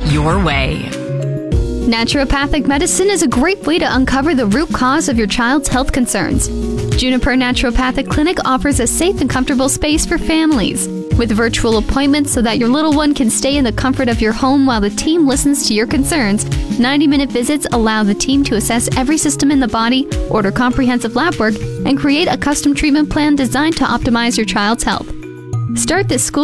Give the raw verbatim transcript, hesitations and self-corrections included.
your way. Naturopathic medicine is a great way to uncover the root cause of your child's health concerns. Juniper Naturopathic Clinic offers a safe and comfortable space for families, with virtual appointments so that your little one can stay in the comfort of your home while the team listens to your concerns. ninety-minute visits allow the team to assess every system in the body, order comprehensive lab work, and create a custom treatment plan designed to optimize your child's health. Start this school